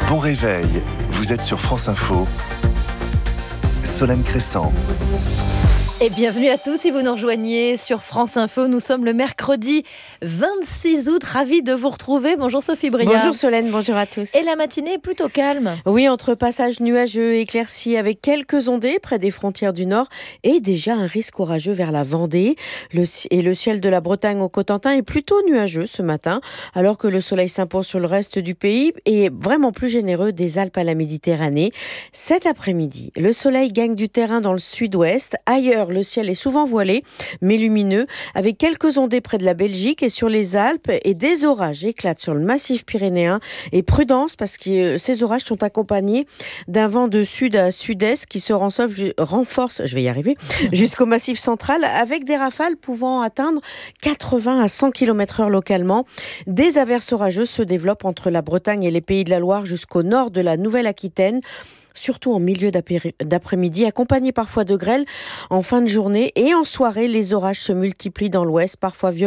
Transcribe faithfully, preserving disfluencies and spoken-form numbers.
Bon réveil, vous êtes sur France Info. Solène Crescent. Et bienvenue à tous si vous nous rejoignez sur France Info. Nous sommes le mercredi vingt-six août. Ravis de vous retrouver. Bonjour Sophie Briard. Bonjour Solène, bonjour à tous. Et la matinée est plutôt calme. Oui, entre passages nuageux et éclaircis avec quelques ondées près des frontières du Nord et déjà un risque orageux vers la Vendée. Le, et le ciel de la Bretagne au Cotentin est plutôt nuageux ce matin, alors que le soleil s'impose sur le reste du pays et est vraiment plus généreux des Alpes à la Méditerranée. Cet après-midi, le soleil gagne du terrain dans le sud-ouest. Ailleurs, le ciel est souvent voilé, mais lumineux, avec quelques ondées près de la Belgique et sur les Alpes, et des orages éclatent sur le massif pyrénéen. Et prudence, parce que ces orages sont accompagnés d'un vent de sud à sud-est qui se renforce, je vais y arriver, jusqu'au massif central, avec des rafales pouvant atteindre quatre-vingts à cent kilomètres heure localement. Des averses orageuses se développent entre la Bretagne et les Pays de la Loire jusqu'au nord de la Nouvelle-Aquitaine, surtout en milieu d'après-midi, accompagnés parfois de grêle en fin de journée. Et en soirée, les orages se multiplient dans l'ouest, parfois violents.